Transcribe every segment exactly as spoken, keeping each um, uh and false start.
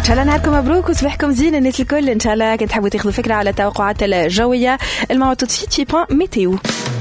إن شاء الله نهاركم مبروك وصباحكم زين الناس الكل. إن شاء الله كنت تحبوا تاخذوا فكرة على التوقعات الجوية. الموعد تسيت في بوان ميتيو.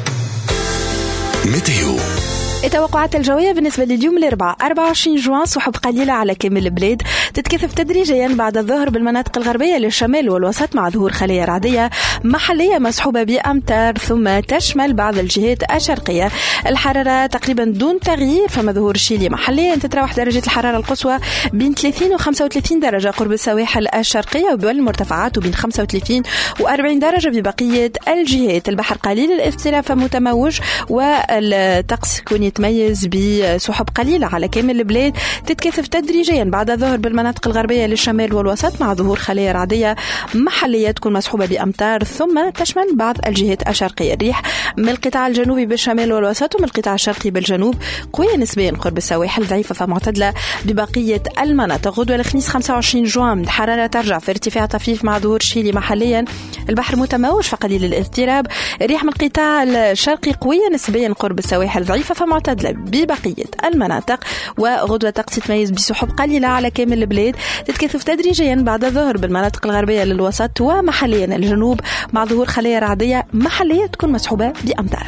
ميتيو التوقعات الجوية بالنسبة لليوم الأربعاء أربعة وعشرين جوان، سحب قليلة على كامل البلاد تتكثف تدريجيا بعد الظهر بالمناطق الغربية للشمال والوسط مع ظهور خلايا رعدية محلية مسحوبة بأمطار ثم تشمل بعض الجهات الشرقية. الحرارة تقريبا دون تغيير، فما ظهور شيلي محليا تتراوح درجة الحرارة القصوى بين ثلاثين وخمسة وثلاثين درجة قرب السواحل الشرقية وبين المرتفعات، وبين خمسة وثلاثين وأربعين درجة ببقية الجهات. البحر قليل الاضطراب فمتموج والطقس يكون يتميز بسحب قليلة على كامل البلاد تتكثف تدريجيا بعد الظهر بالمناطق الغربية للشمال والوسط مع ظهور خلايا رعدية محلية تكون مسحوبة بأمطار ثم تشمل بعض الجهات الشرقية. الريح من القطاع الجنوبي بالشمال والوسط ومن القطاع الشرقي بالجنوب قوية نسبيا قرب السواحل، ضعيفة فمعتدلة ببقية المناطق. غدوة الخميس خمسة وعشرين جوان الحرارة ترجع في ارتفاع طفيف مع ظهور شيلي محليا. البحر متموج فقليل الاضطراب. الريح من القطاع الشرقي قوية نسبيا قرب السواحل، ضعيفة فمعتدلة ببقية المناطق. وغدوة طقس تتميز بسحب قليلة على كامل البلاد تتكثف تدريجيا بعد الظهر بالمناطق الغربية للوسط ومحليا الجنوب مع ظهور خلايا رعدية محلية تكون مسحوبة بأمطار.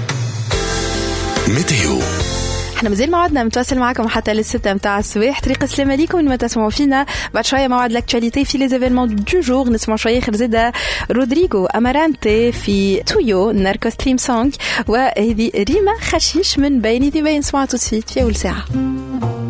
ميتيو احنا مازال موعدنا متواصل معكم حتى للستة متاع الصباح. طريق السلام عليكم من ما تسمعوا فينا. بعد شوية موعد لاكتواليتي في ليزيفينمون دو جور، نسمع شوية خرزدة رودريغو أمارانتي في تويو ناركوس تريم سونج، وهذه ريما خشيش من بين ذي بين. سمعتوا تسيت في أول ساعة.